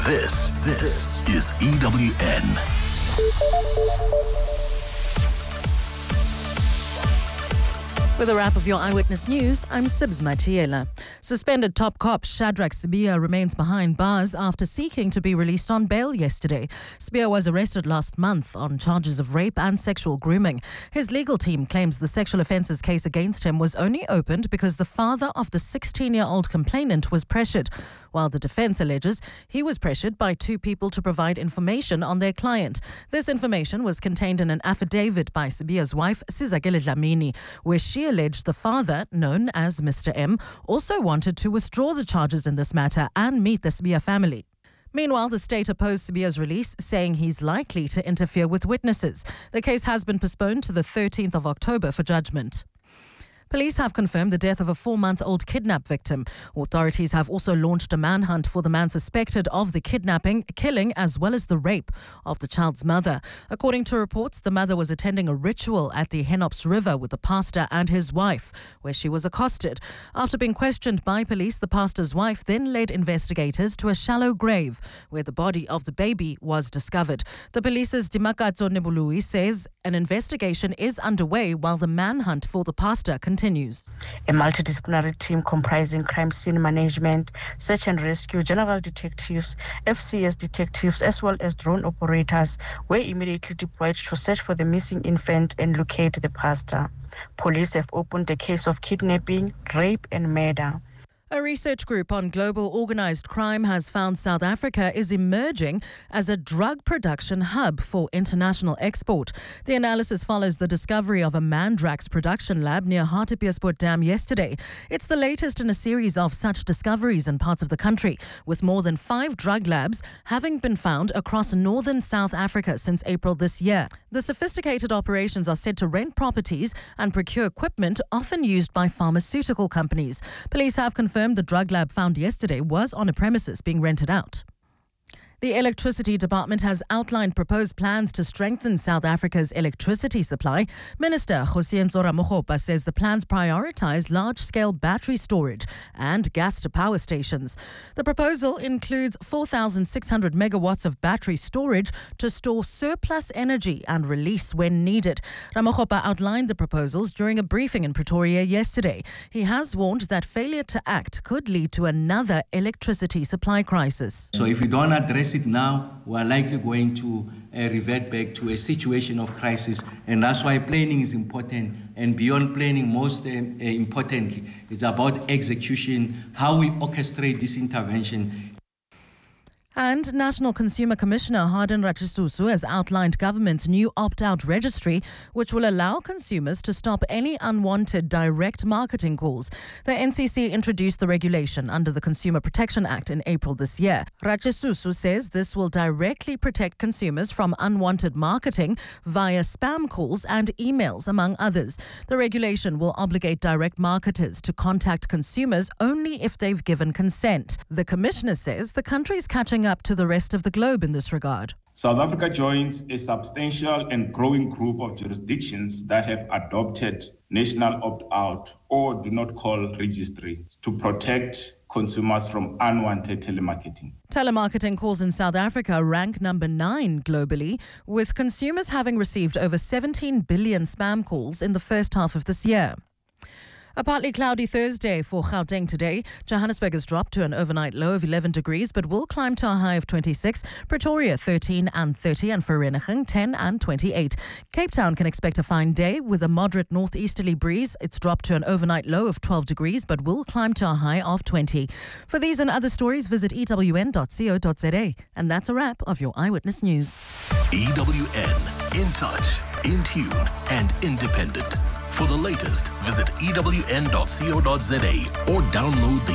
This is EWN. With a wrap of your Eyewitness News, I'm Sibs Matiela. Suspended top cop Shadrach Sibiya remains behind bars after seeking to be released on bail yesterday. Sibiya was arrested last month on charges of rape and sexual grooming. His legal team claims the sexual offences case against him was only opened because the father of the 16-year-old complainant was pressured, while the defence alleges he was pressured by two people to provide information on their client. This information was contained in an affidavit by Sibiya's wife, Sizakele Dlamini, where she alleged the father, known as Mr. M, also wanted to withdraw the charges in this matter and meet the Sibiya family. Meanwhile, the state opposed Sibiya's release, saying he's likely to interfere with witnesses. The case has been postponed to the 13th of October for judgment. Police have confirmed the death of a 4-month-old kidnap victim. Authorities have also launched a manhunt for the man suspected of the kidnapping, killing, as well as the rape of the child's mother. According to reports, the mother was attending a ritual at the Henops River with the pastor and his wife, where she was accosted. After being questioned by police, the pastor's wife then led investigators to a shallow grave where the body of the baby was discovered. The police's Dimakatso Nebului says an investigation is underway while the manhunt for the pastor continues. A multidisciplinary team comprising crime scene management, search and rescue, general detectives, FCS detectives, as well as drone operators were immediately deployed to search for the missing infant and locate the pastor. Police have opened a case of kidnapping, rape and murder. A research group on global organised crime has found South Africa is emerging as a drug production hub for international export. The analysis follows the discovery of a Mandrax production lab near Hartbeespoort Dam yesterday. It's the latest in a series of such discoveries in parts of the country, with more than 5 drug labs having been found across northern South Africa since April this year. The sophisticated operations are said to rent properties and procure equipment often used by pharmaceutical companies. Police have confirmed the drug lab found yesterday was on a premises being rented out. The Electricity Department has outlined proposed plans to strengthen South Africa's electricity supply. Minister Kgosientsho Ramokgopa says the plans prioritize large-scale battery storage and gas-to-power stations. The proposal includes 4,600 megawatts of battery storage to store surplus energy and release when needed. Ramokgopa outlined the proposals during a briefing in Pretoria yesterday. He has warned that failure to act could lead to another electricity supply crisis. So if we don't address it now, we are likely going to revert back to a situation of crisis, and that's why planning is important. And beyond planning, most importantly, it's about execution, how we orchestrate this intervention. And National Consumer Commissioner Harden Ratchisusu has outlined government's new opt-out registry, which will allow consumers to stop any unwanted direct marketing calls. The NCC introduced the regulation under the Consumer Protection Act in April this year. Ratchisusu says this will directly protect consumers from unwanted marketing via spam calls and emails, among others. The regulation will obligate direct marketers to contact consumers only if they've given consent. The Commissioner says the country is catching up to the rest of the globe in this regard. South Africa joins a substantial and growing group of jurisdictions that have adopted national opt-out or do not call registry to protect consumers from unwanted telemarketing. Telemarketing calls in South Africa rank number 9 globally, with consumers having received over 17 billion spam calls in the first half of this year. A partly cloudy Thursday for Gauteng today. Johannesburg has dropped to an overnight low of 11 degrees, but will climb to a high of 26. Pretoria 13 and 30, and Vereeniging 10 and 28. Cape Town can expect a fine day with a moderate northeasterly breeze. It's dropped to an overnight low of 12 degrees, but will climb to a high of 20. For these and other stories, visit ewn.co.za. And that's a wrap of your Eyewitness News. EWN, in touch, in tune, and independent. For the latest, visit ewn.co.za or download the